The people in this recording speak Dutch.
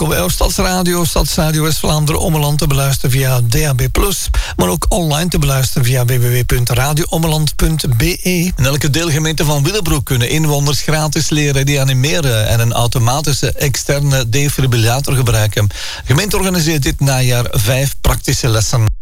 welkom bij Stadsradio West-Vlaanderen Ommeland te beluisteren via DAB+, maar ook online te beluisteren via www.radioommeland.be. In elke deelgemeente van Willebroek kunnen inwoners gratis leren reanimeren en een automatische externe defibrillator gebruiken. De gemeente organiseert dit najaar 5 praktische lessen.